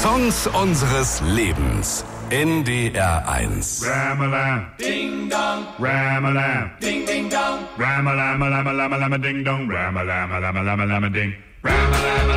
Songs unseres Lebens. NDR 1. Ram-a-lam, ding dong, ram-a-lam, ding ding dong, ram-a-lam-a-lam-a-lam-a-lam-a-ding dong, ram-a-lam-a-lam-a-lam-a-lam-a-ding, ram-a-lam-a-lam.